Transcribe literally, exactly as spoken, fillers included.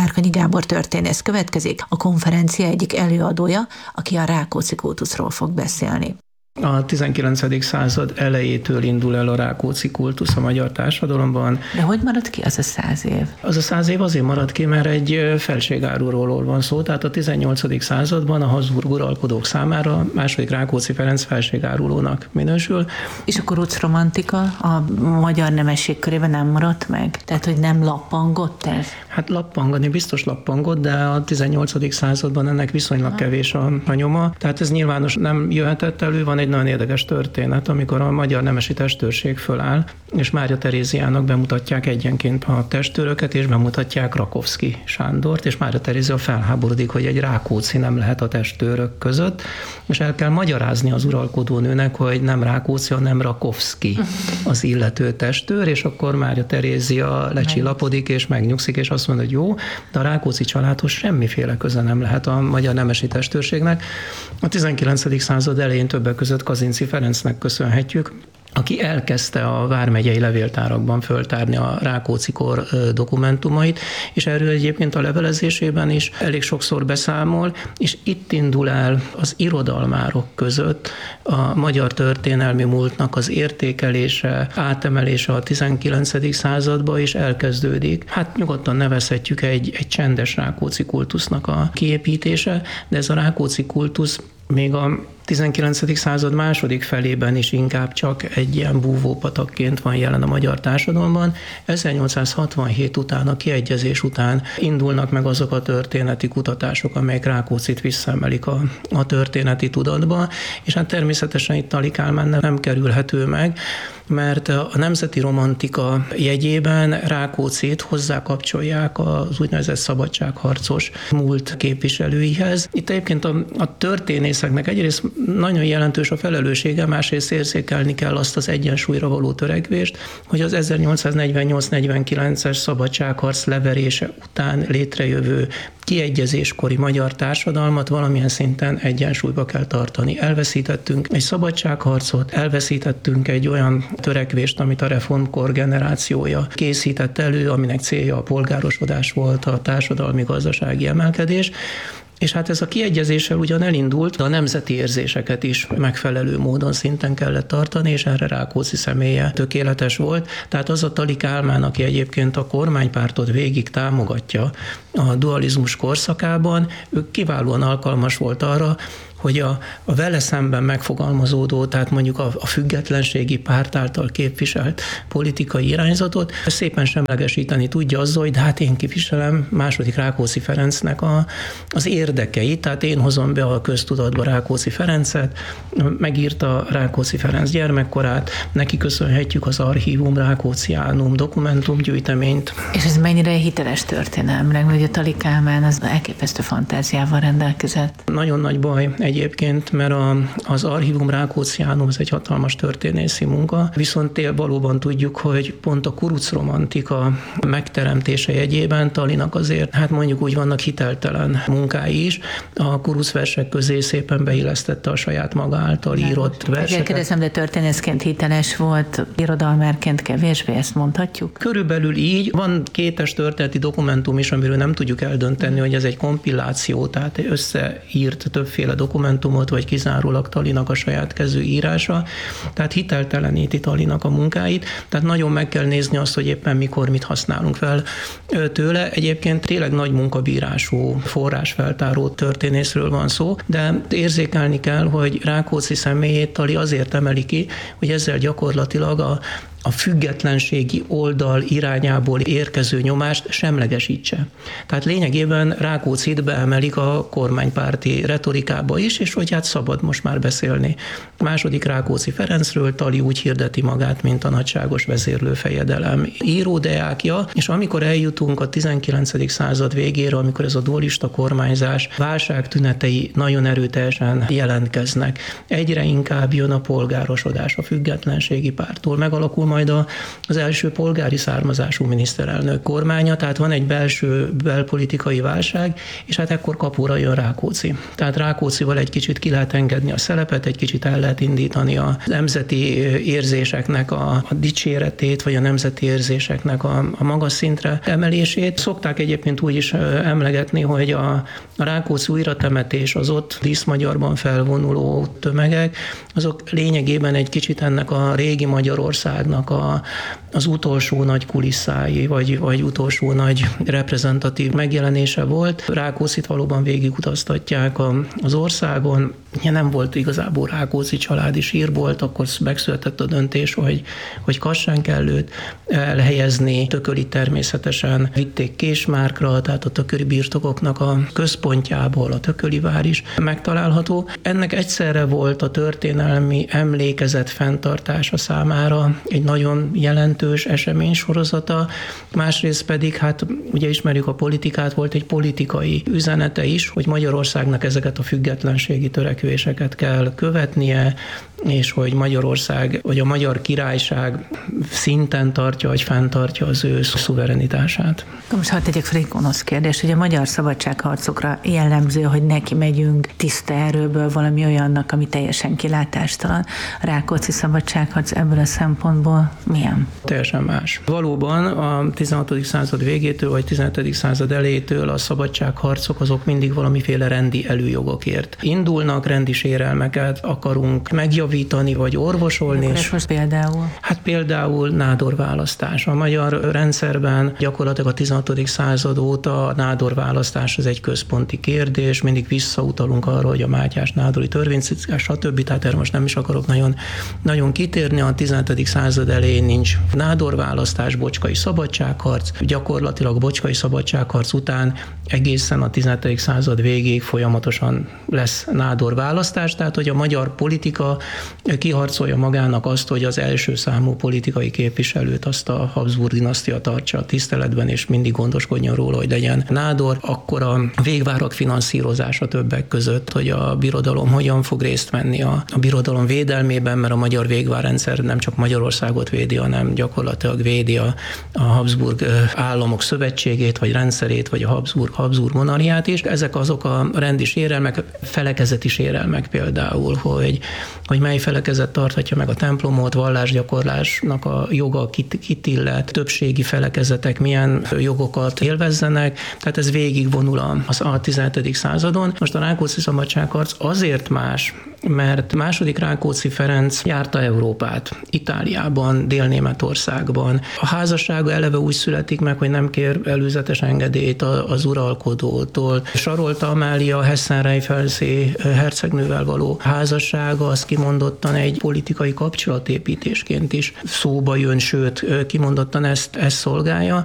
Várkonyi Gábor történész következik, a konferencia egyik előadója, aki a Rákóczi kultuszról fog beszélni. A tizenkilencedik század elejétől indul el a Rákóczi kultusz a magyar társadalomban. De hogy maradt ki az a száz év? Az a száz év azért maradt ki, mert egy felségárulóról van szó, tehát a tizennyolcadik században a Habsburg uralkodók számára második Rákóczi Ferenc felségárulónak minősül. És a kuruc romantika a magyar nemesség körében nem maradt meg? Tehát, hogy nem lappangott ez? Hát lappangani biztos lappangott, de a tizennyolcadik században ennek viszonylag ha. kevés a, a nyoma. Tehát ez nyilvános nem jöhetett elő, van egy nagyon érdekes történet, amikor a magyar nemesi testőrség föláll, és Mária Teréziának bemutatják egyenként a testőröket, és bemutatják Rakovszky Sándort, és Mária Terézia felháborodik, hogy egy Rákóczi nem lehet a testőrök között, és el kell magyarázni az uralkodó nőnek, hogy nem Rákóczi, hanem Rakovszky az illető testőr, és akkor Mária Terézia lecsillapodik, és megnyugszik, és azt mondja, hogy jó, de a Rákóczi családhoz semmiféle köze nem lehet a magyar nemesi testőrségnek. A tizenkilencedik század elején többek között Kazinczy Ferencnek köszönhetjük, aki elkezdte a vármegyei levéltárakban föltárni a Rákóczi-kor dokumentumait, és erről egyébként a levelezésében is elég sokszor beszámol, és itt indul el az irodalmárok között a magyar történelmi múltnak az értékelése, átemelése a tizenkilencedik századba is elkezdődik. Hát nyugodtan nevezhetjük egy, egy csendes Rákóczi kultusznak a kiépítése, de ez a Rákóczi kultusz még a tizenkilencedik század második felében is inkább csak egy ilyen búvópatakként van jelen a magyar társadalomban. ezernyolcszázhatvanhét után, a kiegyezés után indulnak meg azok a történeti kutatások, amelyek Rákóczit visszaemelik a, a történeti tudatba, és hát természetesen itt Thaly Kálmán nem kerülhető meg, mert a nemzeti romantika jegyében Rákóczit hozzákapcsolják az úgynevezett szabadságharcos múlt képviselőihez. Itt egyébként a, a történészeknek egyrészt nagyon jelentős a felelőssége, másrészt érzékelni kell azt az egyensúlyra való törekvést, hogy az ezernyolcszáznegyvennyolc negyvenkilences szabadságharc leverése után létrejövő kiegyezéskori magyar társadalmat valamilyen szinten egyensúlyba kell tartani. Elveszítettünk egy szabadságharcot, elveszítettünk egy olyan törekvést, amit a reformkor generációja készített elő, aminek célja a polgárosodás volt, a társadalmi-gazdasági emelkedés, és hát ez a kiegyezéssel ugyan elindult, de a nemzeti érzéseket is megfelelő módon szinten kellett tartani, és erre Rákóczi személye tökéletes volt. Tehát az a Thaly Kálmán, aki egyébként a kormánypártot végig támogatja a dualizmus korszakában, ő kiválóan alkalmas volt arra, hogy a, a vele szemben megfogalmazódó, tehát mondjuk a, a függetlenségi párt által képviselt politikai irányzatot szépen semlegesíteni tudja azzal, hogy de hát én képviselem második Rákóczi Ferencnek a, az érdekeit, tehát én hozom be a köztudatba Rákóczi Ferencet, megírta Rákóczi Ferenc gyermekkorát, neki köszönhetjük az Archívum Rákócziánum dokumentumgyűjteményt. És ez mennyire hiteles történelmileg, hogy a Thaly Kálmán az elképesztő fantáziával rendelkezett? Nagyon nagy baj egyébként, mert a, az Archívum Rákócziánum az egy hatalmas történészi munka, viszont valóban tudjuk, hogy pont a kuruc romantika megteremtése jegyében Thalynak azért, hát mondjuk úgy vannak hiteltelen munkái is. A kuruc versek közé szépen beillesztette a saját maga által írott verseket. Kérdezem, de történészként hiteles volt, irodalmárként kevésbé, ezt mondhatjuk? Körülbelül így. Van kétes történeti dokumentum is, amiről nem tudjuk eldönteni, hogy ez egy kompiláció, tehát összeírt többféle dokumentumot, vagy kizárólag Thalynak a saját kezű írása, tehát hitelteleníti Thalynak a munkáit, tehát nagyon meg kell nézni azt, hogy éppen mikor mit használunk fel tőle. Egyébként tényleg nagy munkabírású, forrásfeltáró történészről van szó, de érzékelni kell, hogy Rákóczi személyét Thaly azért emeli ki, hogy ezzel gyakorlatilag a a függetlenségi oldal irányából érkező nyomást semlegesítse. Tehát lényegében Rákóczit beemelik a kormánypárti retorikába is, és hogy hát szabad most már beszélni. A második Rákóczi Ferencről Thaly úgy hirdeti magát, mint a nagyságos vezérlőfejedelem íródeákja, és amikor eljutunk a tizenkilencedik század végére, amikor ez a dualista kormányzás válságtünetei nagyon erőteljesen jelentkeznek, egyre inkább jön a polgárosodás a függetlenségi pártól, megalakul majd az első polgári származású miniszterelnök kormánya, tehát van egy belső belpolitikai válság, és hát ekkor kapóra jön Rákóczi. Tehát Rákóczival egy kicsit ki lehet engedni a szelepet, egy kicsit el lehet indítani a nemzeti érzéseknek a, a dicséretét, vagy a nemzeti érzéseknek a, a magas szintre emelését. Szokták egyébként úgy is emlegetni, hogy a, a Rákóczi újratemetés, az ott díszmagyarban felvonuló tömegek, azok lényegében egy kicsit ennek a régi Magyarországnak a, az utolsó nagy kulisszái, vagy, vagy utolsó nagy reprezentatív megjelenése volt. Rákóczit valóban végigutaztatják az országon. Nem volt igazából Rákóczi családi sírbolt, akkor megszületett a döntés, hogy, hogy Kassán kell őt elhelyezni. Tököli természetesen vitték Késmárkra, tehát a tököli birtokoknak a központjából a Tököli vár is megtalálható. Ennek egyszerre volt a történelmi emlékezet fenntartása számára egy nagyon jelentős eseménysorozata, másrészt pedig, hát ugye ismerjük a politikát, volt egy politikai üzenete is, hogy Magyarországnak ezeket a függetlenségi törekvéseket kell követnie, és hogy Magyarország, vagy a Magyar Királyság szinten tartja, vagy fenntartja az ő szuverenitását. Most hadd tegyek fel egy gonosz kérdés, hogy a magyar szabadságharcokra jellemző, hogy neki megyünk tiszta erőből valami olyannak, ami teljesen kilátástalan. A Rákóczi szabadságharc ebből a szempontból milyen? Teljesen más. Valóban a tizenhatodik század végétől, vagy tizenhetedik század elejétől a szabadságharcok azok mindig valamiféle rendi előjogokért indulnak, rendi sérelmeket akarunk megjavítani, vagy orvosolni. És most például? Hát például nádorválasztás. A magyar rendszerben gyakorlatilag a tizenhatodik század óta a nádorválasztás az egy központi kérdés, mindig visszautalunk arra, hogy a Mátyás nádori törvény, stb. Tehát erre most nem is akarok nagyon, nagyon kitérni. A tizenhetedik század elején nincs nádorválasztás, bocskai szabadságharc. Gyakorlatilag bocskai szabadságharc után egészen a tizenhetedik század végéig folyamatosan lesz nádorválasztás, tehát hogy a magyar politika kiharcolja magának azt, hogy az első számú politikai képviselőt azt a Habsburg dinasztia tartsa a tiszteletben, és mindig gondoskodjon róla, hogy legyen nádor. Akkor a végvárak finanszírozása többek között, hogy a birodalom hogyan fog részt venni a, a birodalom védelmében, mert a magyar végvárrendszer nem csak Magyarországot védi, hanem gyakorlatilag védi a, a Habsburg államok szövetségét, vagy rendszerét, vagy a Habsburg, Habsburg monarchiát is. Ezek azok a rendi sérelmek, felekezeti sérelmek például, hogy, hogy mely felekezet tarthatja meg a templomot, vallásgyakorlásnak a joga kit, kit illet, többségi felekezetek milyen jogokat élvezzenek, tehát ez végigvonul a, a tizenhetedik századon. Most a Rákóczi szabadságharc azért más, mert második Rákóczi Ferenc járta Európát, Itáliában, Dél-Németországban. A házassága eleve úgy születik meg, hogy nem kér előzetes engedélyt az uralkodótól. Sarolta Amália Hessen-Rheinfeldszé hercegnővel való házassága, az kimondottan egy politikai kapcsolatépítésként is szóba jön, sőt, kimondottan ezt, ezt szolgálja.